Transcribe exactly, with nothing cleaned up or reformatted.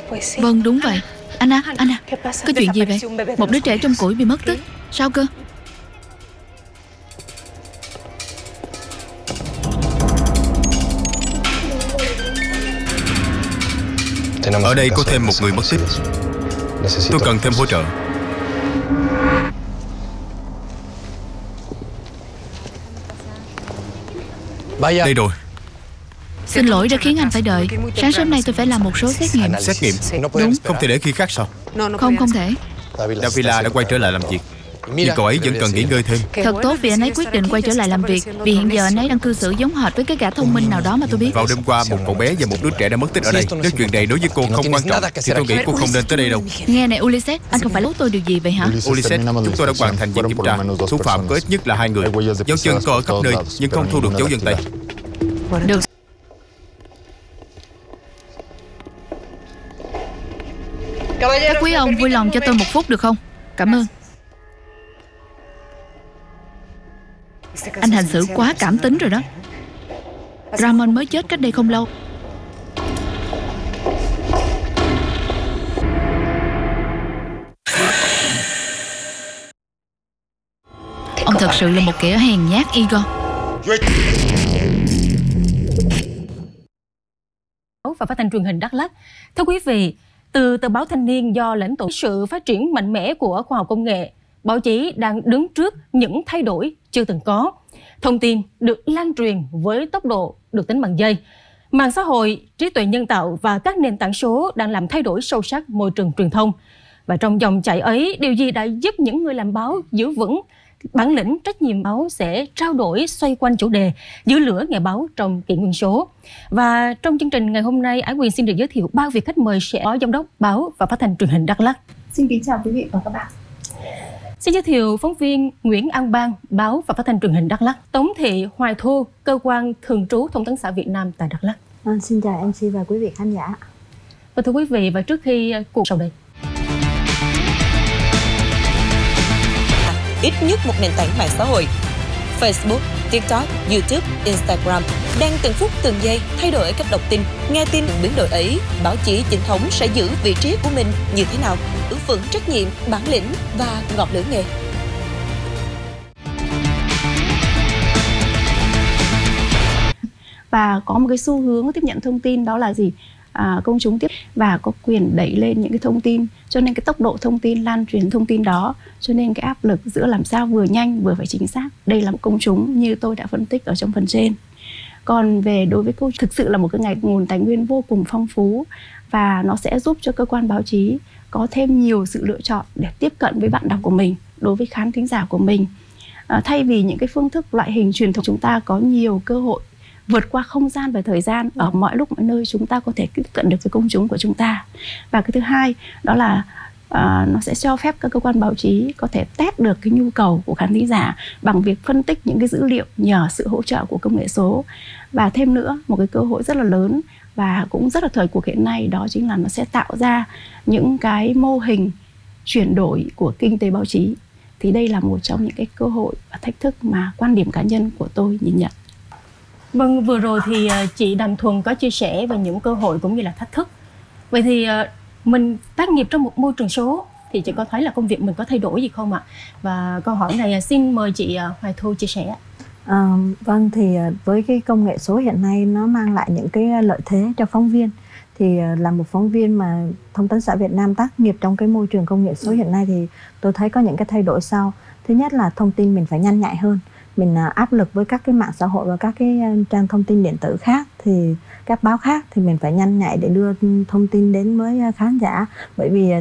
Vâng, đúng vậy. Anna, Anna, có chuyện gì vậy? Một đứa trẻ trong củi bị mất tích. Sao cơ? Ở đây có thêm một người mất tích. Tôi cần thêm hỗ trợ. Đây rồi. Xin lỗi đã khiến anh phải đợi. Sáng sớm nay tôi phải làm một số xét nghiệm. Xét nghiệm? Đúng. Không thể để khi khác sao? Không, không thể. Davila đã quay trở lại làm việc, nhưng cậu ấy vẫn cần nghỉ ngơi thêm. Thật tốt vì anh ấy quyết định quay trở lại làm việc. Vì hiện giờ anh ấy đang cư xử giống hệt với cái gã thông minh nào đó mà tôi biết. Vào đêm qua, một cậu bé và một đứa trẻ đã mất tích ở đây. Nếu chuyện này đối với cô không quan trọng thì tôi nghĩ cô không nên tới đây đâu. Nghe này Ulysses, anh không phải giấu tôi điều gì vậy hả? Ulysses, chúng tôi đã hoàn thành việc kiểm tra. Thủ phạm có ít nhất là hai người. Dấu chân có ở khắp nơi, nhưng không thu được dấu vân tay. Được. Các quý ông vui lòng cho tôi một phút được không? Cảm ơn. Anh hành xử quá cảm tính rồi đó. Ramon mới chết cách đây không lâu. Ông thật sự là một kẻ hèn nhát, Igor. Và phát thanh truyền hình Đắk Lắk. Thưa quý vị, từ tờ báo Thanh niên do lãnh tụ sự phát triển mạnh mẽ của khoa học công nghệ, báo chí đang đứng trước những thay đổi chưa từng có. Thông tin được lan truyền với tốc độ được tính bằng giây. Mạng xã hội, trí tuệ nhân tạo và các nền tảng số đang làm thay đổi sâu sắc môi trường truyền thông. Và trong dòng chảy ấy, điều gì đã giúp những người làm báo giữ vững bản lĩnh trách nhiệm? Báo sẽ trao đổi xoay quanh chủ đề giữ lửa nghề báo trong kỷ nguyên số. Và trong chương trình ngày hôm nay, Ái Quyền xin được giới thiệu ba vị khách mời sẽ có giám đốc báo và phát thanh truyền hình Đắk Lắk. Xin kính chào quý vị và các bạn. Xin giới thiệu phóng viên Nguyễn An Bang, báo và phát thanh truyền hình Đắk Lắk. Tống Thị Hoài Thu, cơ quan thường trú Thông tấn xã Việt Nam tại Đắk Lắk. À, xin chào em xê và quý vị khán giả. Và thưa quý vị, và trước khi cuộc sau đây. Ít nhất một nền tảng mạng xã hội, Facebook, TikTok, YouTube, Instagram đang từng phút từng giây thay đổi cách đọc tin, nghe tin. Biến đổi ấy, báo chí chính thống sẽ giữ vị trí của mình như thế nào? Giữ vững trách nhiệm, bản lĩnh và ngọn lửa nghề. Và có một cái xu hướng tiếp nhận thông tin, đó là gì? À, công chúng tiếp và có quyền đẩy lên những cái thông tin, cho nên cái tốc độ thông tin, lan truyền thông tin đó, cho nên cái áp lực giữa làm sao vừa nhanh vừa phải chính xác. Đây là một công chúng như tôi đã phân tích ở trong phần trên. Còn về đối với câu thực sự là một cái ngày nguồn tài nguyên vô cùng phong phú, và nó sẽ giúp cho cơ quan báo chí có thêm nhiều sự lựa chọn để tiếp cận với bạn đọc của mình, đối với khán thính giả của mình. À, thay vì những cái phương thức loại hình truyền thống, chúng ta có nhiều cơ hội vượt qua không gian và thời gian, ở mọi lúc mọi nơi chúng ta có thể tiếp cận được với công chúng của chúng ta. Và cái thứ hai đó là uh, nó sẽ cho phép các cơ quan báo chí có thể test được cái nhu cầu của khán thính giả bằng việc phân tích những cái dữ liệu nhờ sự hỗ trợ của công nghệ số. Và thêm nữa, một cái cơ hội rất là lớn và cũng rất là thời cuộc hiện nay, đó chính là nó sẽ tạo ra những cái mô hình chuyển đổi của kinh tế báo chí. Thì đây là một trong những cái cơ hội và thách thức mà quan điểm cá nhân của tôi nhìn nhận. Vâng, vừa rồi thì chị Đàm Thuần có chia sẻ về những cơ hội cũng như là thách thức. Vậy thì mình tác nghiệp trong một môi trường số thì chị có thấy là công việc mình có thay đổi gì không ạ? Và câu hỏi này xin mời chị Hoài Thu chia sẻ. À, vâng, thì với cái công nghệ số hiện nay nó mang lại những cái lợi thế cho phóng viên. Thì là một phóng viên mà Thông tấn xã Việt Nam tác nghiệp trong cái môi trường công nghệ số hiện nay thì tôi thấy có những cái thay đổi sau. Thứ nhất là thông tin mình phải nhanh nhạy hơn. Mình áp lực với các cái mạng xã hội và các cái trang thông tin điện tử khác, thì các báo khác thì mình phải nhanh nhạy để đưa thông tin đến với khán giả. Bởi vì